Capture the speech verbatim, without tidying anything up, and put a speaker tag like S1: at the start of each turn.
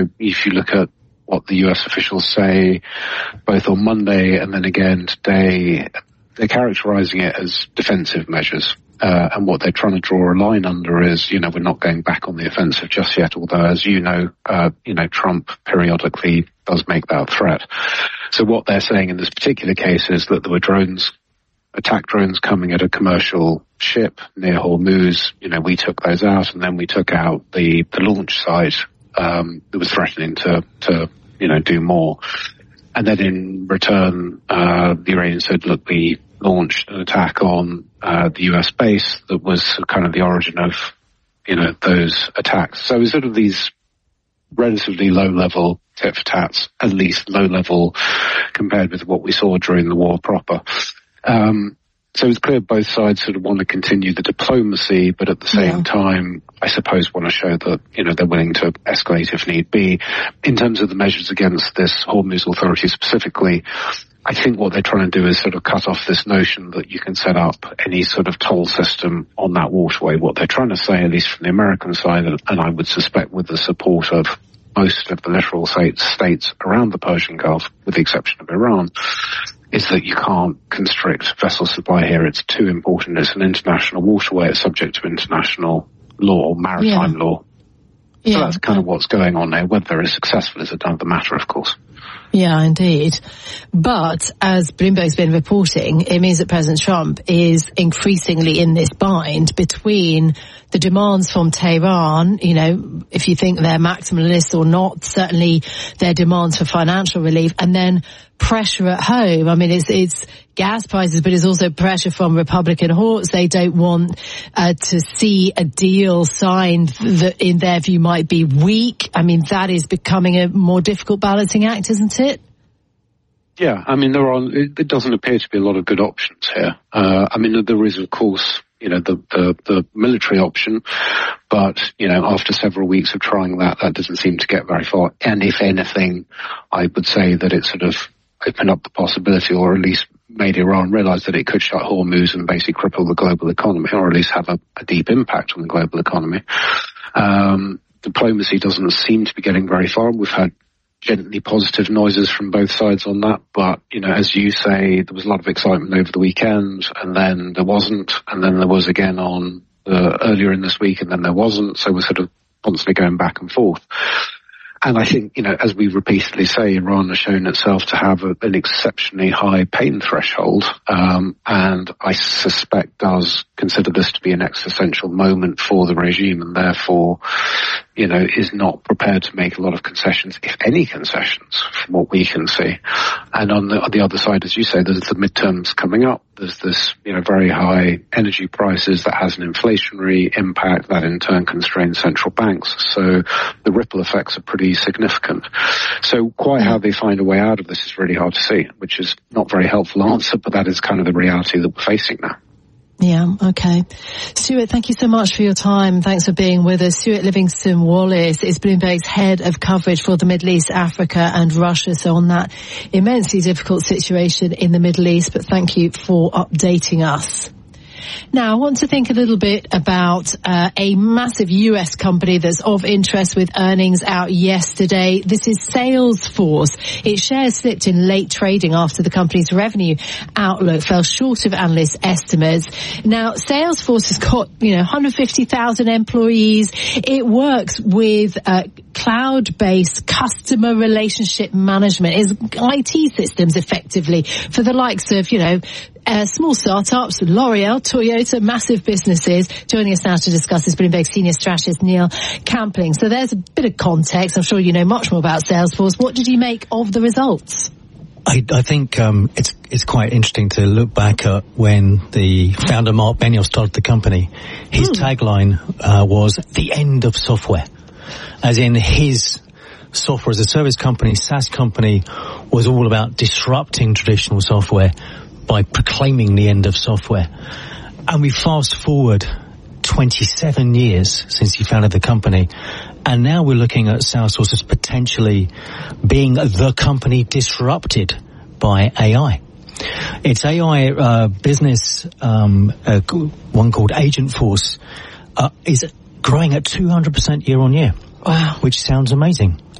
S1: if you look at what the U S officials say, both on Monday and then again today, they're characterizing it as defensive measures. Uh, and what they're trying to draw a line under is, you know, we're not going back on the offensive just yet, although, as you know, uh, you know, Trump periodically does make that threat. So what they're saying in this particular case is that there were drones, attack drones coming at a commercial ship near Hormuz. You know, we took those out, and then we took out the, the launch site, um, that was threatening to, to, you know, do more. And then in return, uh, the Iranians said, look, we launched an attack on uh, the U S base that was kind of the origin of, you know, those attacks. So sort of these relatively low-level tit-for-tats, at least low-level compared with what we saw during the war proper. Um, so it's clear both sides sort of want to continue the diplomacy, but at the same yeah. time, I suppose want to show that, you know, they're willing to escalate if need be. In terms of the measures against this Hormuz Authority specifically, I think what they're trying to do is sort of cut off this notion that you can set up any sort of toll system on that waterway. What they're trying to say, at least from the American side, and I would suspect with the support of most of the littoral states around the Persian Gulf, with the exception of Iran, is that you can't constrict vessel supply here. It's too important. It's an international waterway. It's subject to international law, maritime yeah. law. Yeah. So that's kind of what's going on there. Whether it's successful is another matter, of course.
S2: Yeah, indeed. But as Bloomberg's been reporting, it means that President Trump is increasingly in this bind between the demands from Tehran, you know, if you think they're maximalist or not, certainly their demands for financial relief, and then pressure at home. I mean, it's, it's gas prices, but it's also pressure from Republican hawks. They don't want uh, to see a deal signed that, in their view, might be weak. I mean, that is becoming a more difficult balancing act, isn't it?
S1: Yeah, I mean, there are. It, it doesn't appear to be a lot of good options here. Uh, I mean, there is, of course, you know, the, the, the military option, but, you know, after several weeks of trying that, that doesn't seem to get very far. And if anything, I would say that it sort of opened up the possibility, or at least made Iran realize that it could shut Hormuz and basically cripple the global economy, or at least have a, a deep impact on the global economy. Um, diplomacy doesn't seem to be getting very far. We've had gently positive noises from both sides on that, but, you know, as you say, there was a lot of excitement over the weekend, and then there wasn't, and then there was again on uh, earlier in this week, and then there wasn't, so we're sort of constantly going back and forth. And I think, you know, as we repeatedly say, Iran has shown itself to have a, an exceptionally high pain threshold, um, and I suspect does consider this to be an existential moment for the regime, and therefore, you know, is not prepared to make a lot of concessions, if any concessions, from what we can see. And on the, on the other side, as you say, there's the midterms coming up. There's this, you know, very high energy prices that has an inflationary impact that in turn constrains central banks. So the ripple effects are pretty significant. So quite how they find a way out of this is really hard to see, which is not a very helpful answer, but that is kind of the reality that we're facing now.
S2: Yeah, okay. Stuart, thank you so much for your time. Thanks for being with us. Stuart Livingston-Wallace is Bloomberg's head of coverage for the Middle East, Africa and Russia. So on that immensely difficult situation in the Middle East, but thank you for updating us. Now, I want to think a little bit about uh, a massive U S company that's of interest with earnings out yesterday. This is Salesforce. Its shares slipped in late trading after the company's revenue outlook fell short of analyst estimates. Now, Salesforce has got, you know, one hundred fifty thousand employees. It works with uh, cloud-based customer relationship management. It's I T systems, effectively, for the likes of, you know, Uh, small startups, L'Oreal, Toyota, massive businesses. Joining us now to discuss is Bloomberg senior strategist Neil Campling. So there's a bit of context. I'm sure you know much more about Salesforce. What did you make of the results?
S3: I, I think um, it's it's quite interesting to look back at when the founder Mark Benioff started the company. His hmm. tagline uh, was the end of software, as in his software as a service company, SaaS company, was all about disrupting traditional software by proclaiming the end of software. And we fast forward twenty-seven years since he founded the company, and now we're looking at Salesforce as potentially being the company disrupted by A I. Its A I uh, business, um, uh, one called Agentforce, uh, is growing at two hundred percent year on year.
S2: Wow.
S3: Which sounds amazing.